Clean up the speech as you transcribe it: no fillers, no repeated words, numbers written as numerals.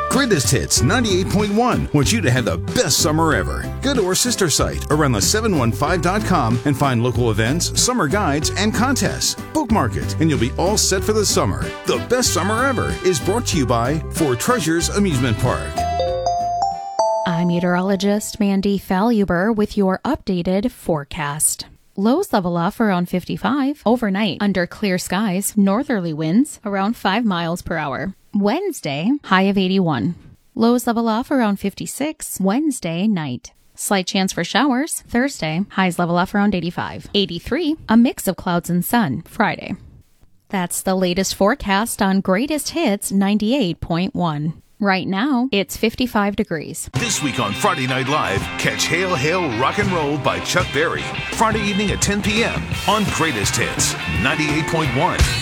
Greatest Hits 98.1 wants you to have the best summer ever. Go to our sister site, around715.com, and find local events, summer guides, and contests. Bookmark it, and you'll be all set for the summer. The best summer ever is brought to you by Four Treasures Amusement Park. I'm meteorologist Mandy Faluber with your updated forecast. Lows level off around 55. Overnight, under clear skies, northerly winds around 5 miles per hour. Wednesday, high of 81. Lows level off around 56. Wednesday night. Slight chance for showers. Thursday, highs level off around 85. 83, a mix of clouds and sun. Friday. That's the latest forecast on Greatest Hits 98.1. Right now, it's 55 degrees. This week on Friday Night Live, catch Hail Hail Rock and Roll by Chuck Berry. Friday evening at 10 p.m. on Greatest Hits 98.1.